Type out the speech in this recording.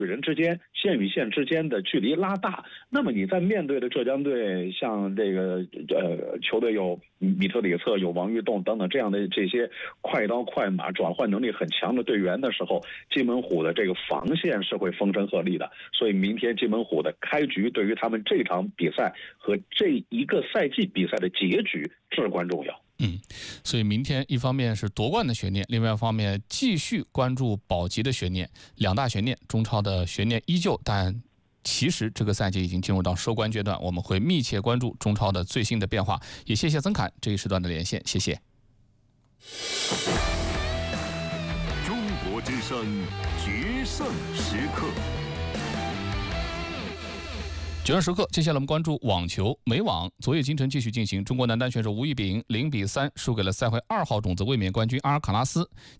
人之间、县与县之间的距离拉大，那么你在面对的浙江队，像这个球队有米特里策、有王玉栋等等这样的这些快刀快马、转换能力很强的队员的时候，金门虎的这个防线是会风声鹤唳的。所以明天金门虎的开局对于他们这场比赛和这一个赛季比赛的结局至关重要。 所以明天一方面是夺冠的悬念，另外一方面继续关注保级的悬念，两大悬念，中超的悬念依旧，但其实这个赛季已经进入到收官阶段，我们会密切关注中超的最新的变化。也谢谢曾侃这一时段的连线，谢谢。 中国之声决胜时刻。 决胜时刻，接下来我们关注网球。美网昨夜今晨继续进行，中国男单选手吴亦丙0比3输给了赛会2号种子卫冕冠军阿尔卡拉斯。